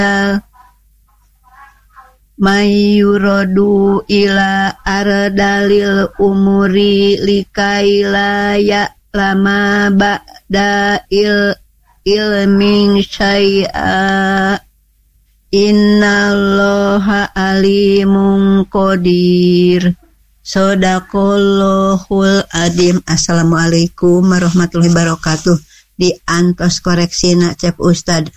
Mayuradu ila ardalil umuri likaila ya lama ba'da ilmin syai'a innallaha alimun qadir. Shadaqallahul adzim. Assalamualaikum warahmatullahi wabarakatuh. Diantos koreksina Cep Ustad.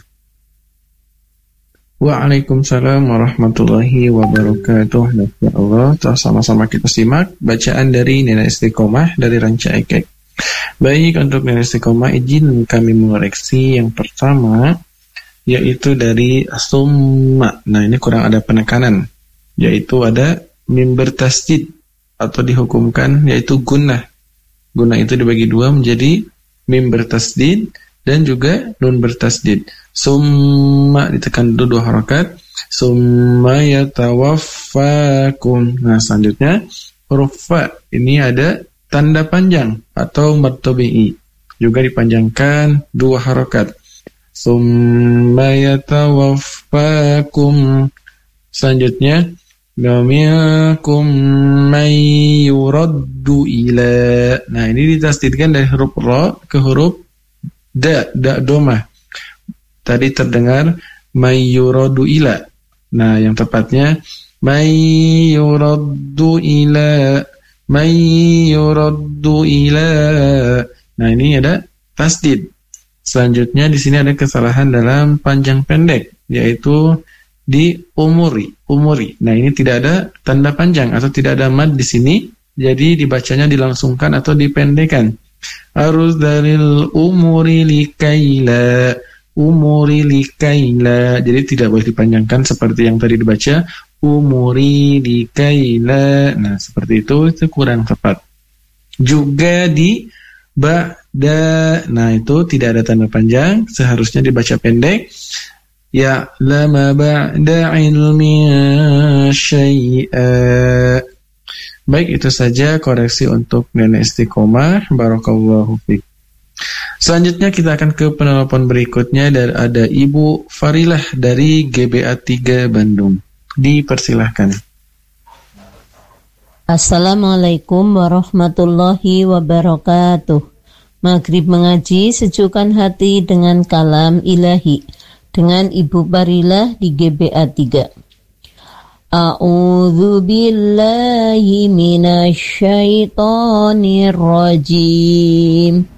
Waalaikumsalam warahmatullahi wabarakatuh. Ya Allah, sama-sama kita simak bacaan dari Nina Istiqomah dari Ranca Ekek. Baik, untuk Nina Istiqomah izin kami mengoreksi yang pertama, yaitu dari summa. Nah, ini kurang ada penekanan, yaitu ada mim bertasdid atau dihukumkan, yaitu gunnah. Gunnah itu dibagi dua menjadi mim bertasdid dan juga nun bertasdid. Summa ditekan dulu 2 harakat. Summa yatawaffakum. Nah, selanjutnya huruf fa ini ada tanda panjang atau martobi'i, juga dipanjangkan 2 harakat. Summa yatawaffakum. Selanjutnya minkum may yuraddu ila. Nah, ini ditasdidkan dari huruf ra ke huruf da domah. Tadi terdengar may yuradu ila. Nah, yang tepatnya may yuradu ila. Nah, ini ada tasdid. Selanjutnya di sini ada kesalahan dalam panjang pendek, yaitu di umuri. Nah, ini tidak ada tanda panjang atau tidak ada mad di sini, jadi dibacanya dilangsungkan atau dipendekkan. Harus dari umuri likaila. Jadi tidak boleh dipanjangkan seperti yang tadi dibaca umuri likaila. Nah, seperti itu kurang tepat. Juga di ba'da. Nah, itu tidak ada tanda panjang, seharusnya dibaca pendek. Ya lama ba'da ilmi syai'a. Baik, itu saja koreksi untuk Nenek Istiqomah. Barakallahu fiik. Selanjutnya kita akan ke penelpon berikutnya, dan ada Ibu Farilah dari GBA 3 Bandung. Dipersilahkan. Assalamualaikum warahmatullahi wabarakatuh. Maghrib mengaji, sejukkan hati dengan kalam ilahi. Dengan Ibu Farilah di GBA 3. A'udzu billahi minasyaitonir rajim.